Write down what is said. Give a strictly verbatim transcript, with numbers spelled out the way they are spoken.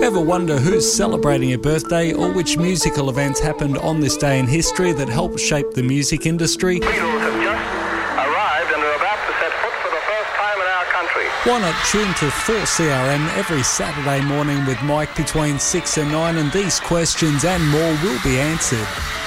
Ever wonder who's celebrating a birthday or which musical events happened on this day in history that helped shape the music industry? Beatles have just arrived and are about to set foot for the first time in our country. Why not tune to four C R M every Saturday morning with Mike between six and nine, and these questions and more will be answered.